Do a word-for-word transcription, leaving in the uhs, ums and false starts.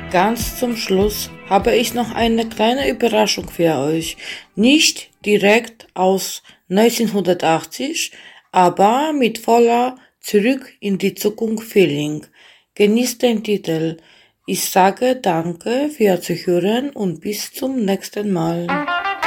Ganz zum Schluss habe ich noch eine kleine Überraschung für euch. Nicht direkt aus neunzehnhundertachtzig, aber mit voller Zurück in die Zukunft Feeling. Genießt den Titel. Ich sage danke für Zuhören und bis zum nächsten Mal.